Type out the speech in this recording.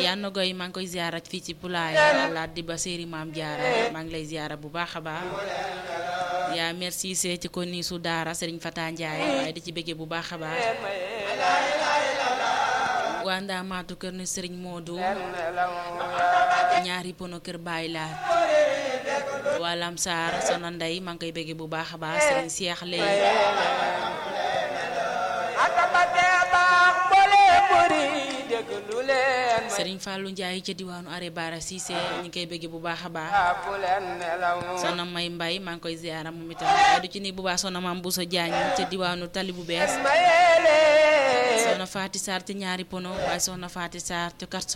yaa na goy maa ngi koy ziara fii ci Pulaay laat di ba séeri maam jaara maa ngi lay ziara bu baax a baax yaa merci see ci ko nii su daara Serigne Fata Ndiaye waaye di ci bëggee bu baax a baax waa Ndaamaatu kër ne Serigne Modou ñaari pono kër Baye laat waa Lamsaar Sona Ndey maa ngi koy bëggee bu baax a baax Serigne Cheikh lay Serigne Fallou Ndiaye ca diwaanu Are Bara Cissé ñu koy bëgg bu baax a baax Soxna May Mbay maa ngi koy ziara moom itam waaye du ci ni bu baax Soxna Maam Bousso Diagne ca diwaanu Tali bu bees Soxna Faati Sarr ca ñaari pono waaye Soxna Faati Sarr ca